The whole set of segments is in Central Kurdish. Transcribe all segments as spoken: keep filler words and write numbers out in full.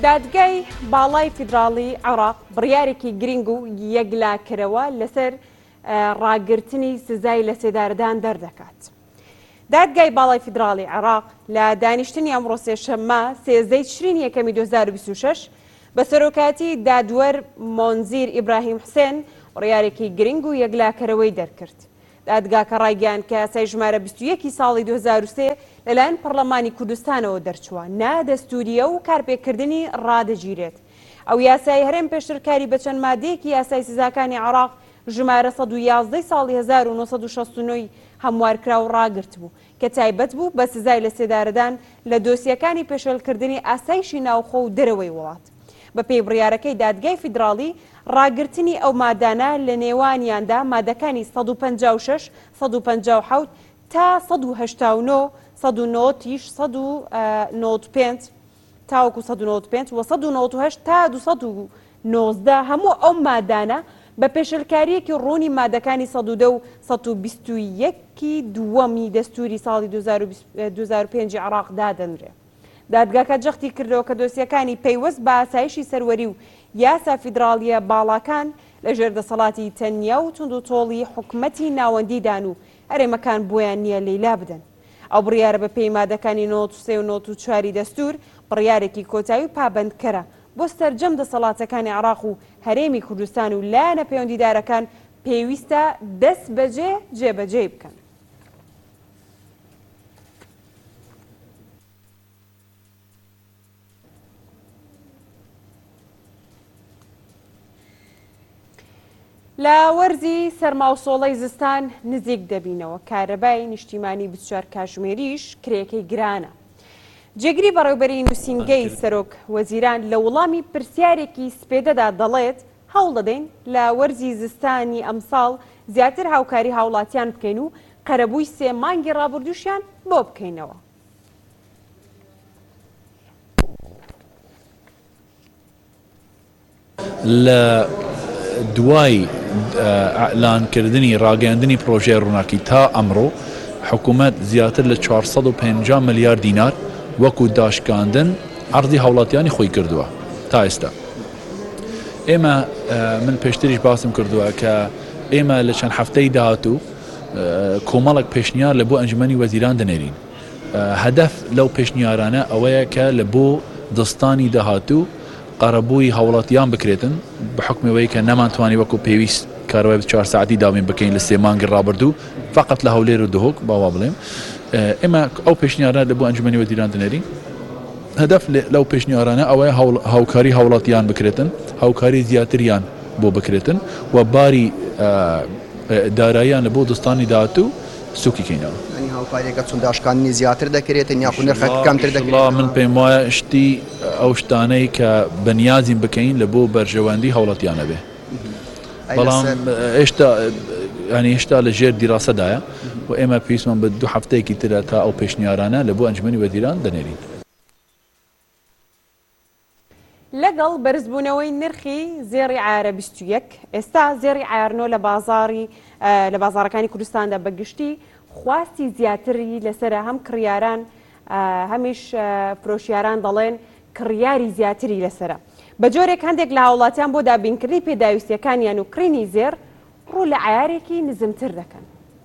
دادگای باڵای فیدراڵی عێراق بڕیارێکی گرنگ و یەکلاکەرەوە لەسەر ڕاگررتنی سزای لە سێدارەدان دەردەکات. دادگای باڵای فیدراڵی عێراق لە دانیشتنی ئەمڕۆ سێشەممە سێزدەی تشرینی یەکەمی دوو هەزار و بیست و شەش بە سەرۆکاتی دادوەر مۆنزیر ئیبراهیم حوسێن بڕیارێکی گرنگ و یەکلاکەرەوەی دەرکرد. دادگاکە ڕایگەیاند کە یاسای ژمارە بیست و یەکی ساڵی دوو هەزار و سێ لەلایەن پەرلەمانی کوردستانەوە دەرچووە نادەستوریە و کارپێکردنی ڕادەگیرێت. ئەو یاسای هەرێم پێشترکاری بە چەند مادەیەکی یاسای سزاکانی عێراق ژمارە سەد و یازدەی ساڵی هەزار و نۆسەد و شەست و نۆ هەموارکرا و ڕاگرت بوو کە تایبەت بوو بە سزای لە سێدارەدان لە دۆسیەکانی پێشێلکردنی ئاسایشی ناوخۆ و دەرەوەی وڵات. بە پێی بڕیارەکەی دادگای فیدراڵی ڕاگررتنی ئەو مادانە لە نێوانیاندا مادەکانی سەد و پەنجا و شەش سەد و پەنجا و حەوت تا سەد و هەشتا و نۆ سەد و نۆتیش سەد و نۆت و پێنج تاوەکو سەد و نۆت و پێنج و سەد و نۆت و هەشت تا دووسەد و نۆزدە هەموو ئەو مادانە بە پێشێلکاریەکی ڕوونی مادەکانی سەد و دە و سەد و بیست و یەکی دووەمی دەستوری ساڵی دوو هەزار و پێنج عێراق دادەنرێ. دادگاکە جەختی کردەوە کە دۆسیەکانی پەیوەست بە ئاسایشی سەروەری و یاسا فیدراڵیە باڵاکان لە ژێردەسەڵاتی تەنیا و تونند و تۆڵی حکومەتی ناوەندیدان و هەرێمەکان بۆیان نییە لەیلا بدەن. ئەو بڕیارە بە پێی مادەکانی نۆت و سێ و نۆت و چواری دەستور بڕیارێکی کۆتایی و پابندکەرە بۆ سەرجەم دەسەڵاتەکانی عێراق و هەرێمی کوردستان و لایەنە پەیوەندیدارەکان پێویستە دەست بەجێ جێبەجێ بکەن. لە وەرزی سەرماوسۆڵەی زستان نزیک دەبینەوە کارەبای نیشتیمانی بیست و چوار کاتژمێریش کرێکەی گرانە. جێگری بەڕێوەبەری نووسینگەی سەرۆک وەزیران لە وەڵامی پرسیارێکی سپێدەدا دەڵێت هەوڵ دەدەین لە وەرزی زستانی ئەمساڵ زیاتر هاوکاری هاوڵاتیان بکەین و قەرەبووی سێ مانگی ڕابردووشیان بۆ بکەینەوە. لە دوای ئەعلانکردنی ڕاگەیاندنی پرۆژەی ڕووناکی تا ئەمڕۆ حکوومەت زیاتر لە چوارسەد و پەنجا ملیار دینار وەکو داشکاندن عەرضی هاوڵاتیانی خۆی کردووە تا ئێستا. ئێمە من پێشتریش باسم کردووە کە ئێمە لە چەند هەفتەی داهاتوو کۆمەڵێک پێشنیار لە بۆ ئەنجومەنی وەزیران دەنێرین. هەدەف لەو پێشنیارانە ئەوەیە کە لە بۆ دەستانی داهاتوو قەرەبووی هاوڵاتیان بکرێتن بە حکمەوەی کە نەمانتوانی وەکو پێویست کارەوەی چوار ساعتی داوین بکەین لە سێ مانگی ڕابردوو فقط لە هەولێر و دهۆک باوا بڵێم. ئێمە ئەو پێشنیارە لە بۆ ئەنجومەنی وەزیران دەنێرین. هەدەف لەو پێشنیارانە ئەوەیە هاوکاری هاوڵاتیان بکرێتن، هاوکاری زیاتریان بۆ بکرێتن و باری داراییان لە بۆ دەستانی داهاتوو سووکی کەینەوە. هاوکاریەکە چون داشکاندنی زیاتر دەکرێتن یاخو نرخەکە کەمتر دەکرێت. من پێم وایە شتی ئەو شتانەی کە بەنیازین بکەین لە بۆ بەرژەوەندی هاوڵاتیانە بێ. بەڵام هێشتا ینی هێشتا لە ژێر دیراسەدایە و ئێمە پێویستمان بە دوو هەفتەیەکی ترە تا ئەو پێشنیارانە لە بۆ ئەنجومەنی وەزیران دەنێرین. لەگەڵ بەرزبوونەوەی نرخی زێڕی عایارە بیست و یەک ئێستا زێڕی عایارنۆ لە بازاری لە بازارەکانی کوردستاندا بەگشتی خواستی زیاتری لەسرە هەم کڕیاران هەمیش فرۆشیاران دەڵێن کڕیاری زیاتری لەسرە. بە جۆرێک هەندێک لە هاوڵاتیان بۆ دابینکردنی پێداویستیەکانیان و کڕینی زێر ڕوو لە عایارێکی نزمتر دەکەن.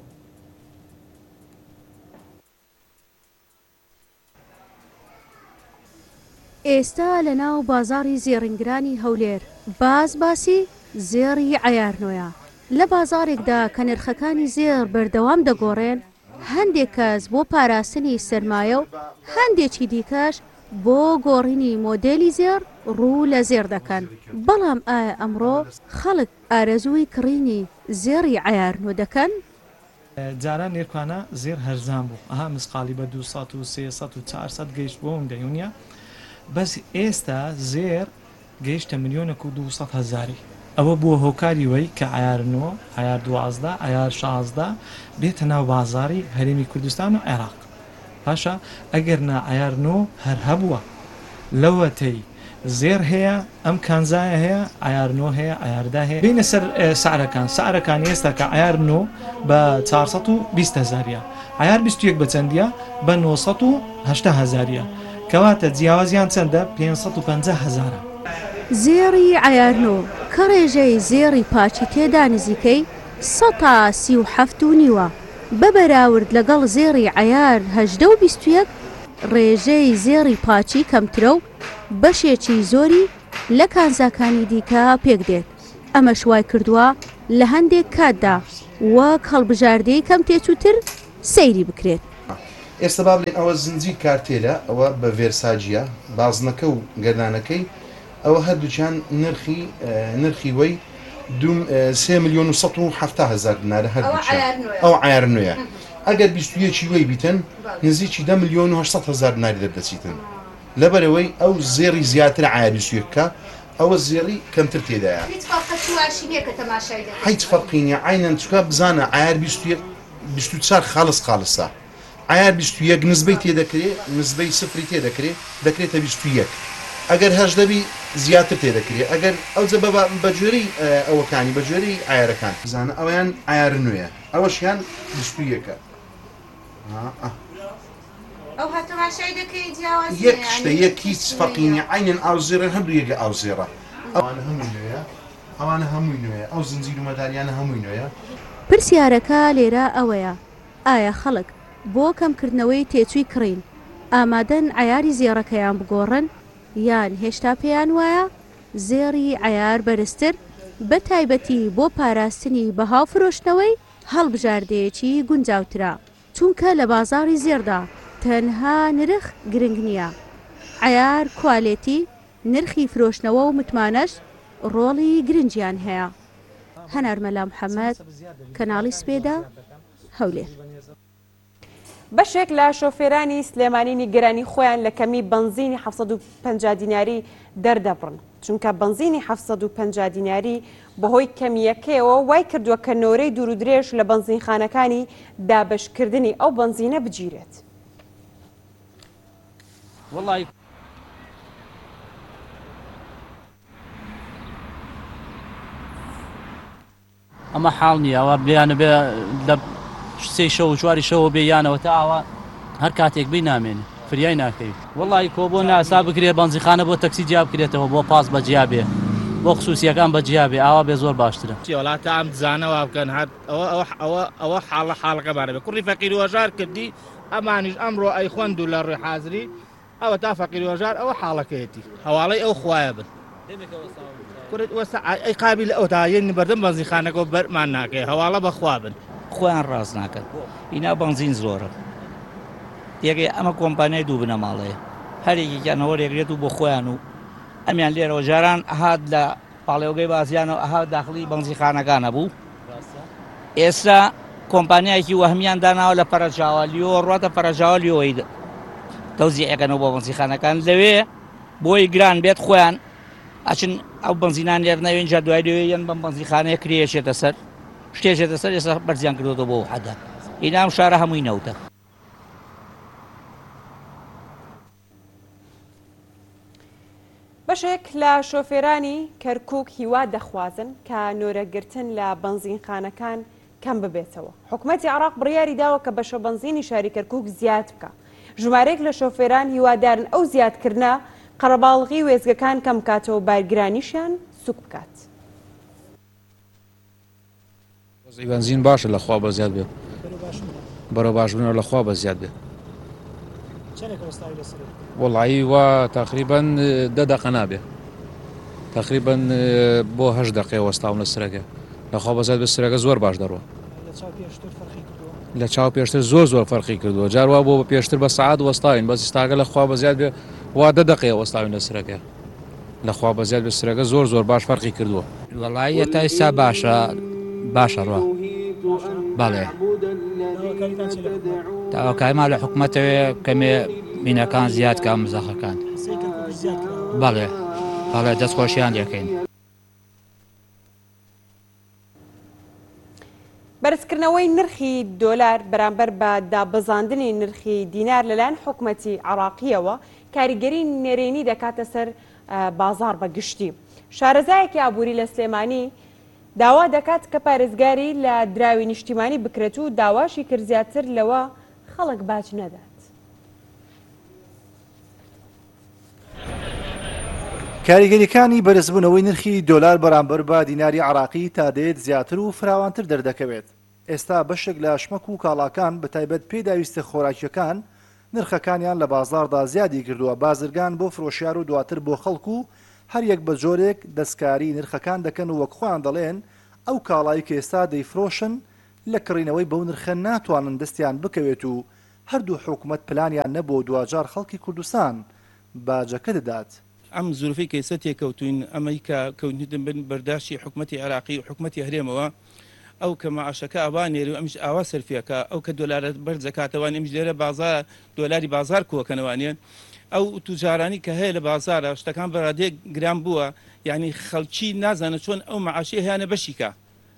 ئێستا لە ناو بازاری زێڕینگرانی هەولێر باز باسی زێڕی عایارنۆیە. لە بازارێکدا کە نرخەکانی زێر بەردەوام دەگۆڕێن هەندێک کەس بۆ پاراستنی سەرمایە و هەندێکی دیکەش بۆ گۆڕینی مۆدێلی زێر ڕوو لە زێر دەکەن. بەڵام ئایا ئەمڕۆ خەڵک ئارەزووی کڕینی زێڕی عایارنۆ دەکەن؟ جاران نێرکوانە زێر هەرزان بوو ئەها مسقالی بە دووسەد و سێسەد و چوارسەد گەیشت بۆ ئەم دەیونە بەس ئێستا زێر گەیشتە ملیۆنێک و دووسەد هەزاری. ئەوە بووە هۆکاری وەی کە عایارنۆ عایار دوازدە عایار شازدە بێتە ناو بازاری هەرێمی کوردستان و عێراق. پاشە ئەگەر نا عایارنۆ هەر هەبووە لەوەتەی زێر هەیە ئەم کانزایە هەیە عایارنۆ هەیە عایاردا هەیە بینە سەر سعرەکان سعرەکان ئێستا کە عایارنۆ بە چوارسەد و بیست هەزاریە عایار بیست و یەک بە چەندیە بە نۆسەد و هەشتا هەزاریە کەواتە جیاوازیان چەندە پێنج سەد و پەنجا هەزارە. زێڕی عیارنۆ کە ڕێژەی زێڕی پاچی تێدا نزیکەی سەد تا سی و هەفت و نیوە بە بەراورد لەگەڵ زێڕی عیار هەژدە و بیست و یەک ڕێژەی زێڕی پاچی کەمترە و بەشێکی زۆری لە کانزاکانی دیکە پێک دێت. ئەمە شوای کردووە لە هەندێک کاتدا وەک هەڵبژاردەی کەم تێچووتر سەیری بکرێت. ئێستا با بڵێن ئەوە زنجیر کارتێرە ئەوە بە ڤێرساجیە بازنەکە و گەردانەکەی ئەوە هەردووچیان نرخی نرخی وەی سێ ملیۆن و سەد و هەفتا هەزار دینارە هەردووچیان ئەو عیار نوێیە. ئەگەر بیست و یەکی وەی بیتن نزیکی دە ملیۆن و هەشت سەد هەزار دیناری دەردەچیتن. لەبەرەوەی ئەو زێڕی زیاتر عیار بیست و یەکە ئەوە زێڕی کەمتر تێدایە. هیچ فەرقی نییە عینەن چکە بزانە عیار بیست و چوار خاڵس خاڵسە. عیار بیست و یەک نزبەی تێدەکرێت نزبەی سفری تێدەکرێت دەکرێتە بیست و یەک. ئەگەر هەژدەبی زیاتر تێدەکرێت ئەگەر ئەو جە بەجێری ئەوەکانی بەجێری عیارەکان بزانە ئەویان عیار نوێیە ئەوەشیان بیست و یەکە. ئەو هەتەماشای دەکەی جیاوازی یەک شتە یەک هیچ فەرقینی عینەن ئاوزێرە هەردوو یەکە ئاوزێرە. ئەوانە هەمووی نوێیە ئەوانە هەمووی نوێیە ئەو زنجیر و مەدالیانە هەمووی نوێیە. پرسیارەکە لێرە ئەوەیە ئایا خەڵک بۆ کەمکردنەوەی تێچووی کڕین ئامادەن عیاری زێڕەکەیان بگۆڕن یان هێشتا پێیان وایە زێڕی عیار بەرزتر بە تایبەتی بۆ پاراستنی بەهاو فرۆشتنەوەی هەڵبژاردەیەکی گونجاوترە چونکە لە بازاڕی زێردا تەنها نرخ گرنگ نییە. عیار کوالێتی نرخی فرۆشتنەوە و متمانەش ڕۆڵی گرنگیان هەیە. هەنارمەلا محەممەد کەناڵی سپێدا هەولێر. بەشێک لە شۆفێرانی سلێمانی نیگەرانی خۆیان لە کەمی بنزینی حەفت و پەنجا دیناری دەردەبڕن چونکە بنزینی حەفت و پەنجا دیناری بەهۆی کەمیەکەیەوە وای کردووە کە نۆرەی دوور و درێژ لە بنزینخانەکانی دابشکردنی ئەو بنزینە بگیرێت. والله ئەمە حاڵ نییە ئەوە بیانە بێ لە سێ شەو و چواری شەوە بێ یانەوە تا ئاوا هەر کاتێک بی نامێنێ فریای ناکەوی. وڵی کۆ بۆ ناسا بکرێت بەنزیخانە بۆ تەکسی جیا بکرێتەوە بۆ پاس بەجیا بێ بۆ خصوصیەکان بەجیا بێ ئاوا بێ زۆر باشترە. وڵاتە ئەم دزانەوە بکەن ئەوە حاڵە حاڵەکەمانە بێ کوڕی فەقیر وەژار کردی ئەمانیش ئەمڕۆ ئەی خوێند و لە ڕێ حازری ئەوە تا فەقیر وەژار ئەوە حاڵەکەیەتی هەواڵەی ئەو خوایە بن ئەی قابل ئەو تاەن بەردەم بەنزیخانەکە بەرمان ناکەی هەواڵە بەخوا بن خۆیان ڕاست ناکەن ئینا بنزین زۆرە یەکێ ئەمە کۆمپانیای دوو بنەماڵەیە هەرێکێکیانەوە ڕێگرێت و بۆ خۆیان و ئەمیان لێرەوە جاران ئەهات لە پاڵێوگەی بازیانەوە ئەهات داخلی بنزیخانەکانە بوو. ئێستا کۆمپانیایەکی وەهمیان داناوە لە پەرەجاوالیەوە ڕاتە پەرەجاوالیەوەی تەوزیعەکەنەوە بۆ بنزیخانەکان لەوێ بۆی گران بێت خۆیان ئەچن ئەو بنزینان لێر نەوێن جا دوای لەوێ یەن بەم بنزیخانەیە کرێشێتە سەر شتێژێتە سەر ئێستا بەرزیان کردوەوە بۆ حەدا ئینام شارە هەمووی نەوتە. بەشێک لە شۆفێرانی کەرکووک هیوا دەخوازن کە نۆرەگرتن لە بنزینخانەکان کەم ببێتەوە. حکوومەتی عێراق بڕیاری داوە کە بەشە بنزینی شاری کەرکووک زیاد بکە. ژمارەیەک لە شۆفێران هیوادارن ئەو زیادکردنە قەرەباڵغی وێزگەکان کەم بکاتەوە بارگرانیشیان سوک بکات. بنزین باشە لەخوا بە زیاد بێ بەرە باشبوونەوە لەخوا بە زیاد بێ وەڵایی وا تقریبان دە دەقە نابێ تقریبان بۆ هەشت دقیقە وەستاون لە سرەکە لەخوا بە زیاد بێ سرەکە زۆر باش دەڕوە لە چاو پێشتر زۆر زۆر فەرقی کردووە جاروا بۆ بە پێشتر بە سەعات وەستاوین بەس ئێستاکە لەخوا بە زیاد بێ وا دە دقیقە وەستاوین لە سرەکە لەخوا بە زیاد بێ سرەکە زۆر زۆر باش فەرقی کردووە. وەڵایی هێتا ئێستا باشە باشە ڕۆ بەڵێ تاوەکایمان لە حکوومەتەوێ کەمێ مینەکان زیاد کا مزەخەکان بەڵێ بەڵێ دەستخۆشیان لێکەین. بەرزکردنەوەی نرخی دۆلار بەرامبەر بە دابەزاندنی نرخی دینار لەلایەن حکوومەتی عێراقیەوە کاریگەری نێرێنی دەکاتە سەر بازار بە گشتی. شارەزایەکی ئابووری لە سلێمانی داوا دەکات کە پارێزگاری لە دراوی نیشتیمانی بکرێت و داواشی کرد زیاتر لەوە خەڵک باج نەدات. کاریگەریەکانی بەرزبوونەوەی نرخی دۆلار بەرامبەر بە دیناری عراقی تا دێت زیاتر و فراوانتر دەردەکەوێت. ئێستا بەشێک لە شمەک و کاڵاکان بەتایبەت پێداویستە خۆراکیەکان نرخەکانیان لە بازاردا زیادی کردووە. بازرگان بۆ فرۆشیار و دواتر بۆ خەڵکو و هەر یەک بە جۆرێک دەستکاری نرخەکان دەکەن و وەک خۆیان دەڵێن ئەو کاڵایی کە ئێستا دەیفرۆشن لە کڕینەوەی بەو نرخە ناتوانن دەستیان بکەوێت و هەردوو حکوومەت پلانیان نەبوو دوجار خەڵکی کوردستان باجەکە دەدات. ئەم زورفی کەیسە تێکەوتوین ئەمەی کە کەوتن بن بەرداشتی حکوومەتی عراقی و حکوومەتی هەرێمەوە ئەو کە مەعاشەکە ئاوانێری و ئەمش ئاوا سەرفیەکە ئەو کە دۆلارە بەرز دەکاتەوە ئەمش لێرە بازار دۆلاری بازار کۆکەنەوانێن ئەو توجارانی کە هەیە لە بازارە شتەکان بەڕادێک گران بووە یعنی خەڵکی نازانە چۆن ئەو مەعاشی هیانە بەشیکە.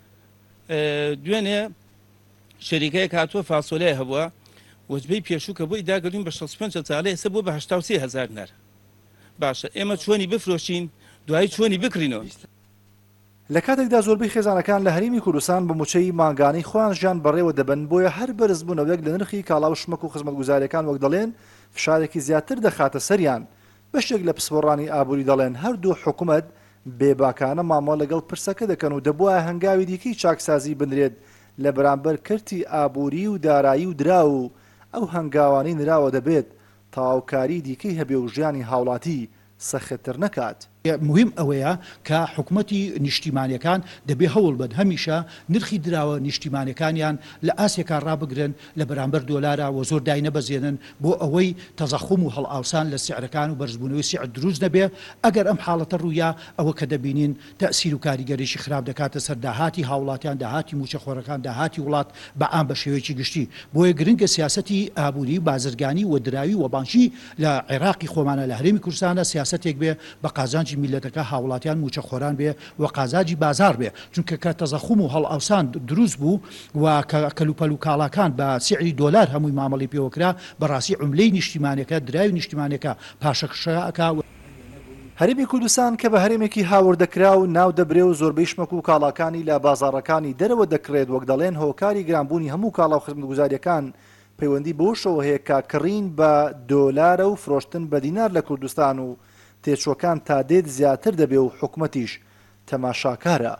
دوێنێ شەریکەیەک هاتووە فاسۆلەیە هەبووە وەجبەی پێشوو کە بۆی داگەڕین بە شەست و پێنج چاڵێ ئێستا بۆ بە هەشتا و سێ هەزار دینار. باشە ئێمە چۆنی بفرۆشین دوایی چۆنی بکڕینەوە. لە کاتێکدا زۆربەی خێزانەکان لە هەرێمی کوردستان بە موچەی ماگانەی خۆیان ژیان بەڕێوە دەبن بۆیە هەر بەرزبوونەوەیەک لە نرخی کاڵا و شمەک و خزمەتگوزاریەکان وەک دەڵێن فشارێکی زیاتر دەخاتە سەریان. بەشێک لە پسپۆڕانی ئابووری دەڵێن هەردوو حکوومەت بێباکانە مامۆ لەگەڵ پرسەکە دەکەن و دەبووە هەنگاوی دیکەی چاکسازی بنرێت لە بەرامبەر کردی ئابووری و دارایی و درا و ئەو هەنگاوانی نراوە دەبێت تاوکاری دیکەی هەبێ و ژیانی هاوڵاتی سەختتر نەکات. مهم ئەوەیە کە حکوومەتی نیشتیمانیەکان دەبێ هەوڵ بن هەمیشە نرخی دراوە نیشتیمانەکانیان لە ئاسیەکان ڕابگرن لە بەرامبەر دۆلارە و زۆر دای نەبەزێنن بۆ ئەوەی تەزەخم و هەڵئاوسان لە سیعرەکان و بەرزبوونەوەی سیعر دروست نەبێ. ئەگەر ئەم حاڵەتە ڕوویا ئەوە کە دەبینین تەسیر و کاریگەریشی خراپ دەکاتە سەر داهاتی هاوڵاتیان داهاتی موچەخۆرەکان داهاتی وڵات بە ئام بە شێوەیەکی گشتی. بۆیە گرنگە سیاسەتی ئابووری بازرگانی و دراوی و بانکی لە عێراقی خۆمانە لە هەرێمی کوردستانە سیاسەتێک بێ بە قازانجی میلەتەکە هاوڵاتیان موچەخۆران بێ و قازاجی بازار بێ چونکە کە تەزەخم و هەڵئاوسان دروست بوو و کەلوپەل و کاڵاکان بە سیعری دۆلار هەمووی مامەڵی پێوەکرا بەڕاستی عوملەی نیشتیمانەکە دراوی نیشتیمانەکە پاشەکشەکە. هەرێمی کوردستان کە بە هەرێمێکی هاوردەکرا و ناو دەبرێ و زۆربەی شمەک و کاڵاکانی لە بازاڕەکانی دەرەوە دەکرێت وەک دەڵێن هۆکاری گرانبوونی هەموو کاڵا و خزمەتگوزاریەکان پەیوەندی بۆ شەوە هەیە کە کڕین بە دۆلارە و فرۆشتن بە دینار لە کوردستان و تێچوەکان تا دێت زیاتر دەبێ و حکوومەتیش تەماشاکارە.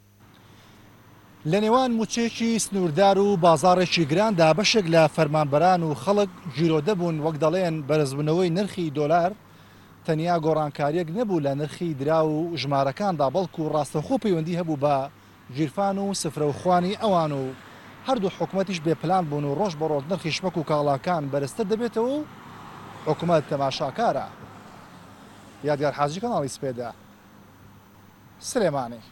لە نێوان موچێکی سنووردار و بازاڕێکی گراندا بەشێک لە فەرمانبەران و خەڵک گیرۆدە بوون وەک دەڵێن بەرزبوونەوەی نرخی دۆلار تەنیا گۆڕانکاریەک نەبوو لە نرخی درا و ژمارەکاندا بەڵکو و ڕاستەخۆ پەیوەندی هەبوو بە ژیرفان و سفرەوخوانی ئەوان و هەردوو حکوومەتیش بێپلان بوون و ڕۆژ بە ڕۆژ نرخی شمەک و کاڵاکان بەرزتر دەبێتەوە و حکوومەت تەماشاکارە. یادگار حاجی کەناڵی سپێدا سلێمانی.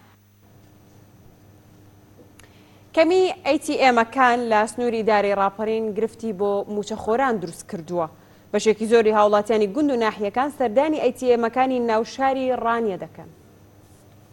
کەمی ئەی تی ئێمەکان لە سنووری داری ڕاپەڕین گرفتی بۆ موچەخۆران دروست کردووە. بەشێکی زۆری هاوڵاتیانی گوند و ناحیەکان سەردانی ئەی تی ئێمەکانی ناوشاری ڕانیە دەکەن.